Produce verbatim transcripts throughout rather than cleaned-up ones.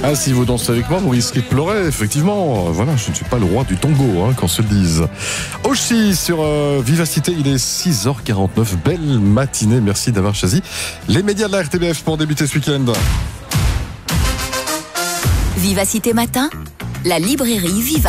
Ah, si vous dansez avec moi, vous risquez de pleurer, effectivement. Voilà, je ne suis pas le roi du tango, hein, qu'on se le dise. Aussi, sur euh, Vivacité, il est six heures quarante-neuf. Belle matinée, merci d'avoir choisi les médias de la R T B F pour débuter ce week-end. Vivacité Matin, la librairie Viva.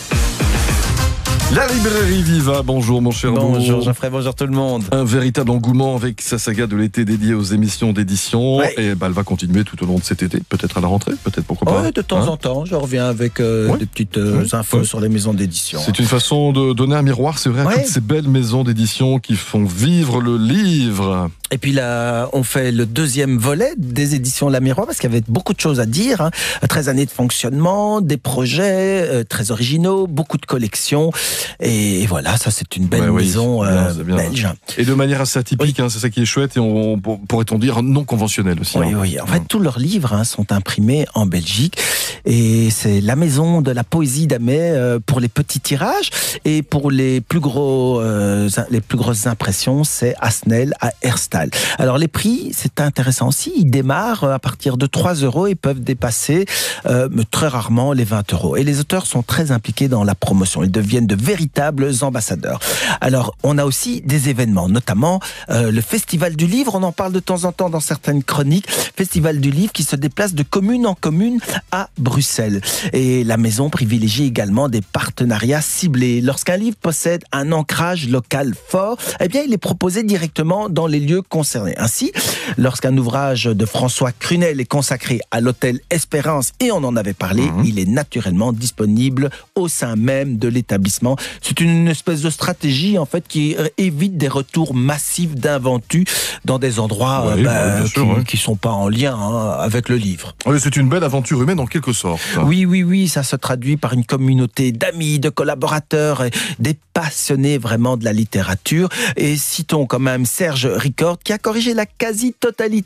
La librairie Viva, bonjour mon cher Beau. Bonjour Geoffrey, bonjour tout le monde. Un véritable engouement avec sa saga de l'été dédiée aux émissions d'édition. Ouais. Et bah, elle va continuer tout au long de cet été, peut-être à la rentrée, peut-être pourquoi pas. Ouais, de temps hein en temps, je reviens avec euh, ouais. des petites euh, ouais. infos ouais. sur les maisons d'édition. C'est une façon de donner un miroir, c'est vrai, à ouais. toutes ces belles maisons d'édition qui font vivre le livre. Et puis là, on fait le deuxième volet des éditions La Miroir, parce qu'il y avait beaucoup de choses à dire. Hein. treize années de fonctionnement, des projets euh, très originaux, beaucoup de collections. Et voilà, ça c'est une belle ouais, maison oui, euh, bien, bien. belge. Et de manière assez atypique, oui. hein, c'est ça qui est chouette, et on, on pourrait-on dire non conventionnel aussi. Oui, hein. oui. En fait, tous leurs livres hein, sont imprimés en Belgique. Et c'est la maison de la poésie d'Amet euh, pour les petits tirages. Et pour les plus, gros, euh, les plus grosses impressions, c'est Asnel à Herstal. Alors les prix, c'est intéressant aussi. Ils démarrent à partir de trois euros et peuvent dépasser euh, mais très rarement les vingt euros. Et les auteurs sont très impliqués dans la promotion. Ils deviennent de véritables ambassadeurs. Alors, on a aussi des événements, notamment euh, le Festival du Livre. On en parle de temps en temps dans certaines chroniques. Festival du Livre qui se déplace de commune en commune à Bruxelles. Et la maison privilégie également des partenariats ciblés. Lorsqu'un livre possède un ancrage local fort, eh bien, il est proposé directement dans les lieux concernés. Ainsi, lorsqu'un ouvrage de François Crunel est consacré à l'hôtel Espérance, et on en avait parlé, mmh. il est naturellement disponible au sein même de l'établissement. C'est une espèce de stratégie, en fait, qui évite des retours massifs d'inventus dans des endroits oui, bah, oui, qui, sûr, oui. qui sont pas en lien hein, avec le livre. Oui, c'est une belle aventure humaine en quelque sorte. Oui, oui, oui, ça se traduit par une communauté d'amis, de collaborateurs, et des passionnés vraiment de la littérature. Et citons quand même Serge Ricord qui a corrigé la quasi-totalité